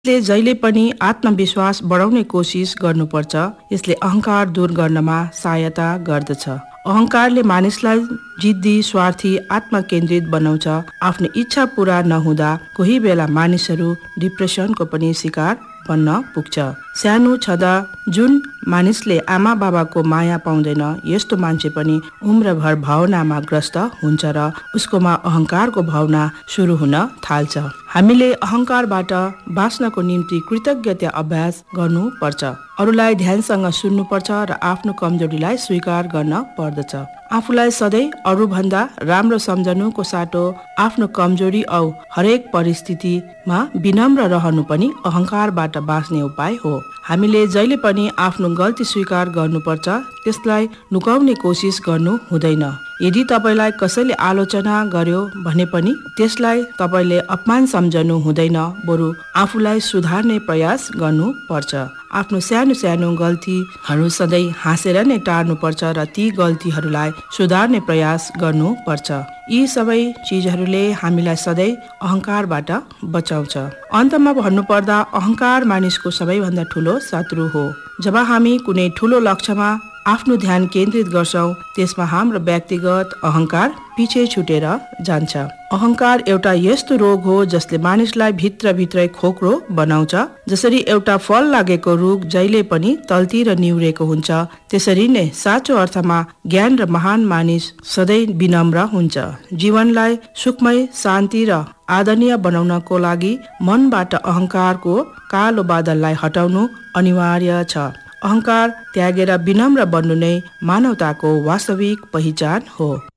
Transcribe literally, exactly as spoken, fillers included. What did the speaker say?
यसले जहिले पनि आत्मविश्वास बढाउने कोसिस गर्नुपर्छ। यसले अहंकार दूर गर्नमा सहायता गर्दछ। अहंकारले मानिसलाई जिद्दी, स्वार्थी, आत्मकेन्द्रित बनाउँछ। आफ्नो इच्छा पूरा नहुँदा कोही बेला मानिसहरू डिप्रेसनको पनि शिकार बन्न पुग्छ। सानो छँदा जुन मानिसले आमा बाबाको माया पाउँदैन, यस्तो मान्छे पनि उम्रभर भावनामा ग्रस्त हुन्छ र उसकोमा अहंकारको भावना सुरु हुन थाल्छ। हामीले अहंकारबाट बाँच्नको निम्ति कृतज्ञता अभ्यास गर्नुपर्छ। अरूलाई ध्यानसँग सुन्नुपर्छ र आफ्नो कमजोरीलाई स्वीकार गर्न पर्दछ। आफूलाई सधैँ अरूभन्दा राम्रो सम्झनुको साटो आफ्नो कमजोरी औ हरेक परिस्थितिमा विनम्र रहनु पनि अहंकारबाट बाँच्ने उपाय हो। हामीले जहिले पनि आफ्नो गल्ती स्वीकार गर्नुपर्छ, त्यसलाई लुकाउने कोसिस गर्नु हुँदैन। यदि तपाईलाई कसैले आलोचना गर्यो भने पनि त्यसलाई तपाईले अपमान सम्झनु हुँदैन, बरु आफूलाई सुधार्ने प्रयास गर्नुपर्छ। आफ्नो सानो सानो गल्तीहरू सधैँ हाँसेर नै टार्नुपर्छ र ती गल्तीहरूलाई सुधार्ने प्रयास गर्नुपर्छ। यी सबै चिजहरूले हामीलाई सधैँ अहंकारबाट बचाउँछ। अन्तमा भन्नुपर्दा अहंकार मानिसको सबैभन्दा ठुलो शत्रु हो। जब हामी कुनै ठुलो लक्ष्यमा आफ्नो ध्यान केन्द्रित गर्छौं, त्यसमा हाम्रो व्यक्तिगत अहंकार पछि छुटेर जान्छ। अहंकार एउटा यस्तो रोग हो जसले मानिसलाई भित्रभित्रै खोक्रो बनाउँछ। जसरी एउटा फल लागेको रुख जहिले पनि तलतिर निहुरेको हुन्छ, त्यसरी नै साँचो अर्थमा ज्ञान र महान मानिस सधैँ विनम्र हुन्छ। जीवनलाई सुखमय, शान्ति र आदरणीय बनाउनको लागि मनबाट अहंकारको कालो बादललाई हटाउनु अनिवार्य छ। अहंकार त्यागेर विनम्र बन्नु नै मानवताको वास्तविक पहिचान हो।